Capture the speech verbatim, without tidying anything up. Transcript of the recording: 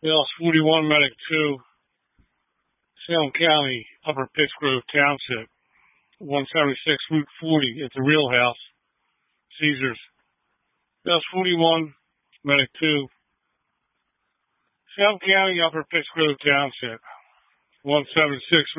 Dallas forty-one, Medic two, Salem County, Upper Pittsgrove Township, one seventy-six, Route forty, at the Real House, Caesars. Dallas forty-one, Medic two, Salem County, Upper Pittsgrove Township, one seventy-six,